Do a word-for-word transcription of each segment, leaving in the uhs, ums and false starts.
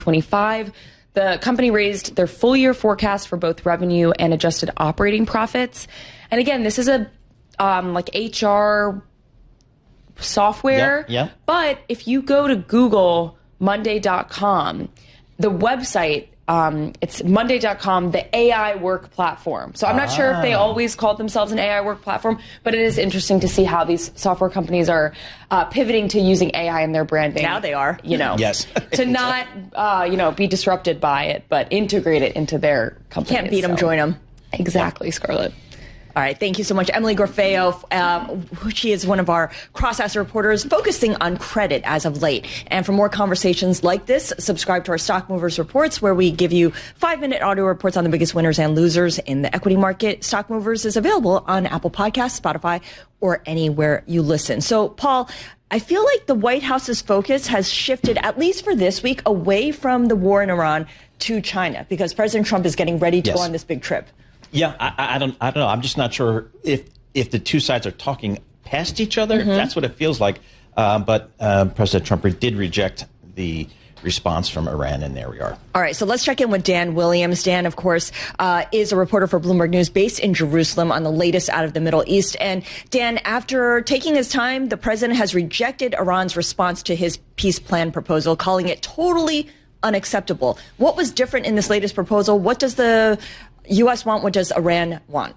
twenty-five. The company raised their full year forecast for both revenue and adjusted operating profits. And again, this is a um, like H R software. Yeah, yeah. But if you go to Google Monday dot com, the website, um, it's Monday dot com, the A I work platform. So I'm not ah. sure if they always called themselves an A I work platform, but it is interesting to see how these software companies are uh, pivoting to using A I in their branding. Now they are. You know, yes. to not, uh, you know, be disrupted by it, but integrate it into their company. Can't beat them, so. Join them. Exactly, Scarlett. All right. Thank you so much, Emily Grafeo. Um, she is one of our cross-asset reporters focusing on credit as of late. And for more conversations like this, subscribe to our Stock Movers Reports, where we give you five-minute audio reports on the biggest winners and losers in the equity market. Stock Movers is available on Apple Podcasts, Spotify, or anywhere you listen. So, Paul, I feel like the White House's focus has shifted, at least for this week, away from the war in Iran to China, because President Trump is getting ready to yes. go on this big trip. Yeah, I, I don't, I don't know. I'm just not sure if if the two sides are talking past each other. Mm-hmm. That's what it feels like. Uh, but uh, President Trump did reject the response from Iran, and there we are. All right, so let's check in with Dan Williams. Dan, of course, uh, is a reporter for Bloomberg News based in Jerusalem on the latest out of the Middle East. And Dan, after taking his time, the president has rejected Iran's response to his peace plan proposal, calling it totally unacceptable. What was different in this latest proposal? What does the U S want? What does Iran want?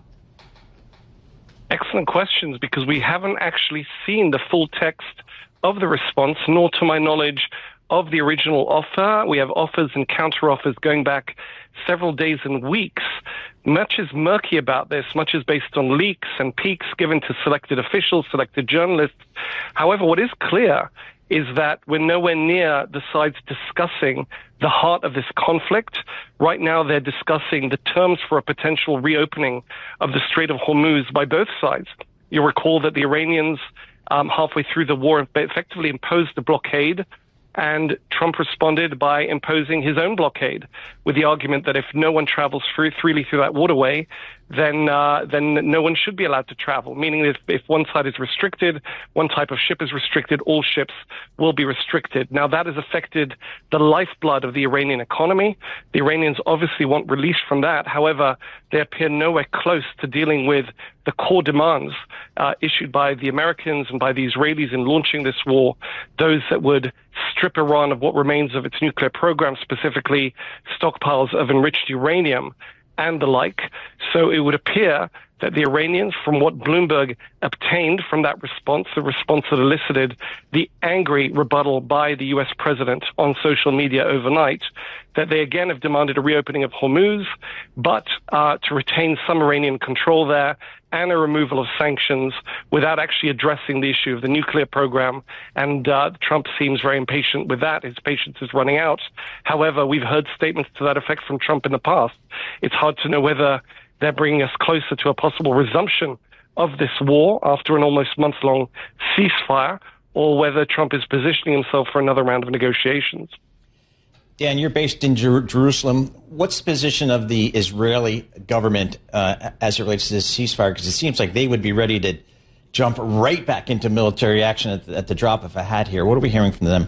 Excellent questions, because we haven't actually seen the full text of the response, nor to my knowledge of the original offer. We have offers and counteroffers going back several days and weeks. Much is murky about this. Much is based on leaks and peeks given to selected officials, selected journalists. However, what is clear is that we're nowhere near the sides discussing the heart of this conflict. Right now, they're discussing the terms for a potential reopening of the Strait of Hormuz by both sides. You'll recall that the Iranians, um, halfway through the war, effectively imposed the blockade, and Trump responded by imposing his own blockade with the argument that if no one travels free, freely through that waterway, then uh, then no one should be allowed to travel, meaning if, if one side is restricted, one type of ship is restricted, all ships will be restricted. Now, that has affected the lifeblood of the Iranian economy. The Iranians obviously want release from that. However, they appear nowhere close to dealing with the core demands uh, issued by the Americans and by the Israelis in launching this war, those that would strip Iran of what remains of its nuclear program, specifically stockpiles of enriched uranium and the like. So it would appear that the Iranians, from what Bloomberg obtained from that response, the response that elicited the angry rebuttal by the U S president on social media overnight, that they again have demanded a reopening of Hormuz, but uh, to retain some Iranian control there and a removal of sanctions without actually addressing the issue of the nuclear program. And uh, Trump seems very impatient with that. His patience is running out. However, we've heard statements to that effect from Trump in the past. It's hard to know whether they're bringing us closer to a possible resumption of this war after an almost month-long ceasefire, or whether Trump is positioning himself for another round of negotiations. Dan, you're based in Jer- Jerusalem. What's the position of the Israeli government uh, as it relates to this ceasefire? Because it seems like they would be ready to jump right back into military action at the, at the drop of a hat here. What are we hearing from them?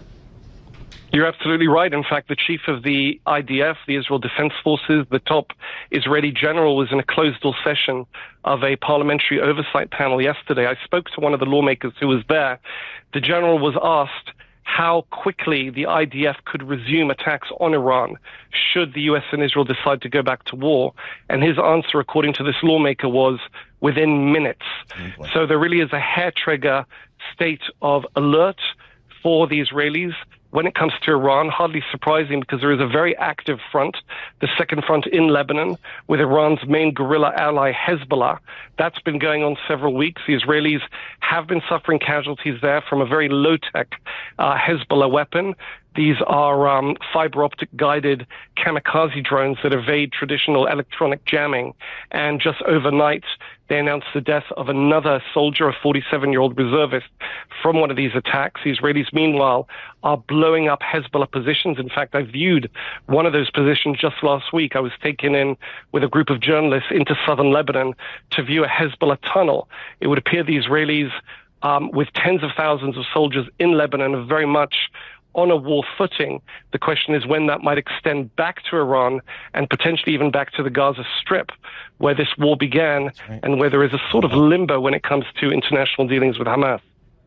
You're absolutely right. In fact, the chief of the I D F, the Israel Defense Forces, the top Israeli general, was in a closed-door session of a parliamentary oversight panel yesterday. I spoke to one of the lawmakers who was there. The general was asked how quickly the I D F could resume attacks on Iran should the U S and Israel decide to go back to war. And his answer, according to this lawmaker, was within minutes. Mm-hmm. So there really is a hair-trigger state of alert for the Israelis when it comes to Iran. Hardly surprising, because there is a very active front, the second front in Lebanon, with Iran's main guerrilla ally Hezbollah. That's been going on several weeks. The Israelis have been suffering casualties there from a very low-tech uh, Hezbollah weapon. These are um, fiber optic guided kamikaze drones that evade traditional electronic jamming. And just overnight, they announced the death of another soldier, a forty-seven-year-old reservist, from one of these attacks. The Israelis, meanwhile, are blowing up Hezbollah positions. In fact, I viewed one of those positions just last week. I was taken in with a group of journalists into southern Lebanon to view a Hezbollah tunnel. It would appear the Israelis, um, with tens of thousands of soldiers in Lebanon, are very much on a war footing. The question is when that might extend back to Iran and potentially even back to the Gaza Strip, where this war began, right, and where there is a sort of limbo when it comes to international dealings with Hamas.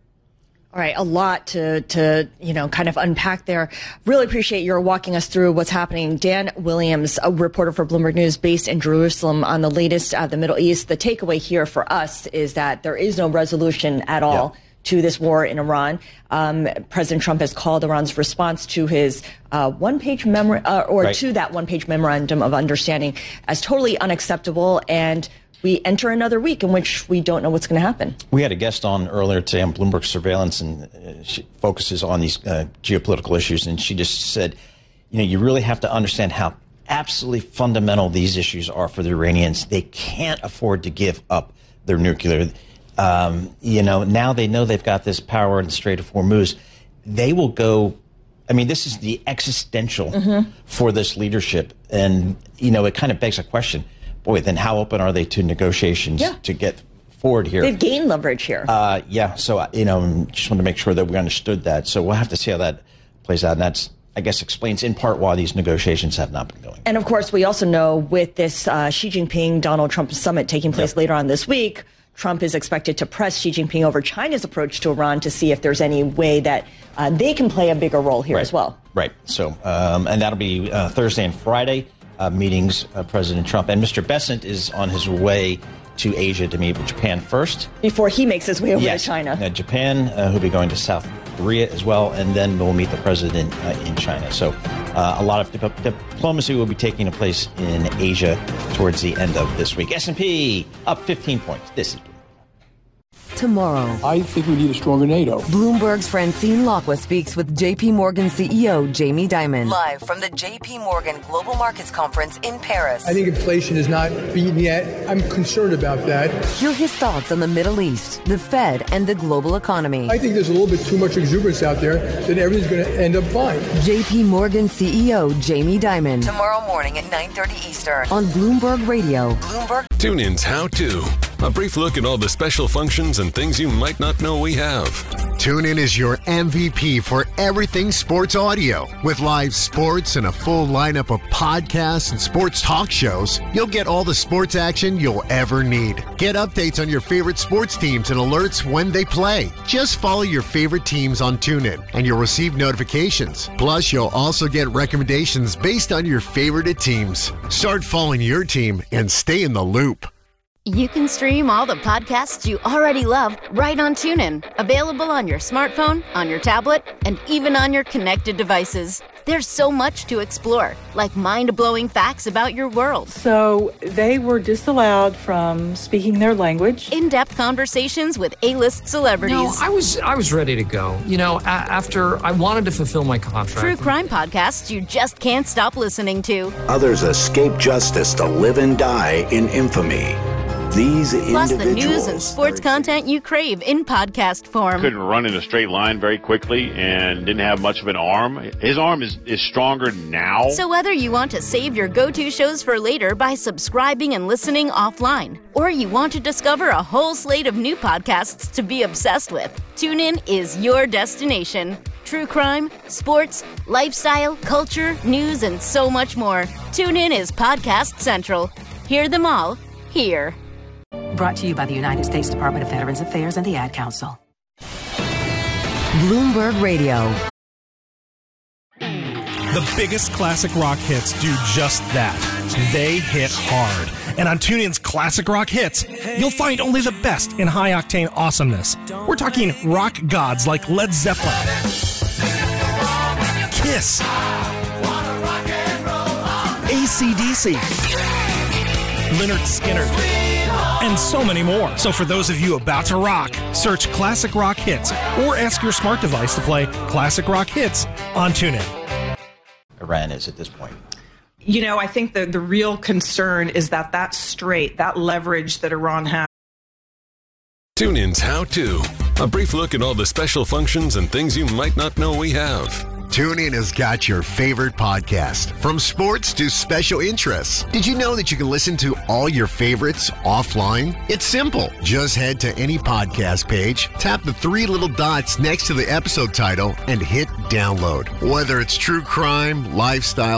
All right, a lot to, to, you know, kind of unpack there. Really appreciate your walking us through what's happening. Dan Williams, a reporter for Bloomberg News based in Jerusalem on the latest at the Middle East. The takeaway here for us is that there is no resolution at all yeah. to this war in Iran. Um, President Trump has called Iran's response to his uh, one-page memo- uh, or right. to that one-page memorandum of understanding as totally unacceptable, and we enter another week in which we don't know what's going to happen. We had a guest on earlier today on Bloomberg Surveillance, and uh, she focuses on these uh, geopolitical issues, and she just said, you know, you really have to understand how absolutely fundamental these issues are for the Iranians. They can't afford to give up their nuclear. Um, you know, now they know they've got this power in the Strait of Hormuz. They will go, I mean, this is the existential mm-hmm. for this leadership, and, you know, it kind of begs a question. Boy, then how open are they to negotiations yeah. to get forward here? They've gained leverage here. Uh, yeah, so, you know, just wanted to make sure that we understood that. So we'll have to see how that plays out. And that's, I guess, explains in part why these negotiations have not been going. And, of course, we also know with this uh, Xi Jinping-Donald Trump summit taking place yep. later on this week, Trump is expected to press Xi Jinping over China's approach to Iran to see if there's any way that uh, they can play a bigger role here right. as well. Right. So, um, and that'll be uh, Thursday and Friday. Uh, meetings, uh, President Trump. And Mister Bessent is on his way to Asia to meet with Japan first. Before he makes his way over yes. to China. Uh, Japan, uh, who'll be going to South Korea as well, and then we'll meet the president uh, in China. So uh, a lot of dip- diplomacy will be taking place in Asia towards the end of this week. S and P up fifteen points. This is tomorrow. I think we need a stronger NATO. Bloomberg's Francine Lacqua speaks with J P Morgan C E O Jamie Dimon. Live from the J P Morgan Global Markets Conference in Paris. I think inflation is not beaten yet. I'm concerned about that. Hear his thoughts on the Middle East, the Fed, and the global economy. I think there's a little bit too much exuberance out there that everything's going to end up fine. J P Morgan C E O Jamie Dimon. Tomorrow morning at nine thirty Eastern. On Bloomberg Radio. Bloomberg. TuneIn's How To. A brief look at all the special functions and things you might not know we have. TuneIn is your M V P for everything sports audio. With live sports and a full lineup of podcasts and sports talk shows, you'll get all the sports action you'll ever need. Get updates on your favorite sports teams and alerts when they play. Just follow your favorite teams on TuneIn, and you'll receive notifications. Plus, you'll also get recommendations based on your favorite teams. Start following your team and stay in the loop. You can stream all the podcasts you already love right on TuneIn. Available on your smartphone, on your tablet, and even on your connected devices. There's so much to explore, like mind-blowing facts about your world. So they were disallowed from speaking their language. In-depth conversations with A-list celebrities. No, I was I was ready to go. You know, a- after I wanted to fulfill my contract. True crime podcasts you just can't stop listening to. Others escape justice to live and die in infamy. These Plus the news and sports content you crave in podcast form. Couldn't run in a straight line very quickly and didn't have much of an arm. His arm is, is stronger now. So whether you want to save your go-to shows for later by subscribing and listening offline, or you want to discover a whole slate of new podcasts to be obsessed with, TuneIn is your destination. True crime, sports, lifestyle, culture, news, and so much more. TuneIn is Podcast Central. Hear them all here. Brought to you by the United States Department of Veterans Affairs and the Ad Council. Bloomberg Radio. The biggest classic rock hits do just that. They hit hard. And on TuneIn's Classic Rock Hits, you'll find only the best in high-octane awesomeness. We're talking rock gods like Led Zeppelin, Kiss, A C D C, Lynyrd Skynyrd, and so many more. So for those of you about to rock, search Classic Rock Hits or ask your smart device to play Classic Rock Hits on TuneIn. Iran is at this point. You know, I think the, the real concern is that that strait, that leverage that Iran has. TuneIn's How To. A brief look at all the special functions and things you might not know we have. TuneIn has got your favorite podcast, from sports to special interests. Did you know that you can listen to all your favorites offline? It's simple. Just head to any podcast page, tap the three little dots next to the episode title, and hit download. Whether it's true crime, lifestyle,